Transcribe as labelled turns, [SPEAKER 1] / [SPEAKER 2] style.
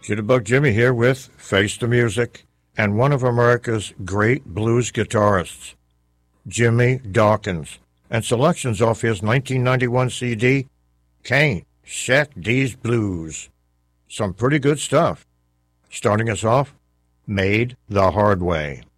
[SPEAKER 1] Jitterbug Jimmy here with Face the Music and one of America's great blues guitarists, Jimmy Dawkins, and selections off his 1991 CD, Can't Shake These Blues. Some pretty good stuff. Starting us off, Made the Hard Way.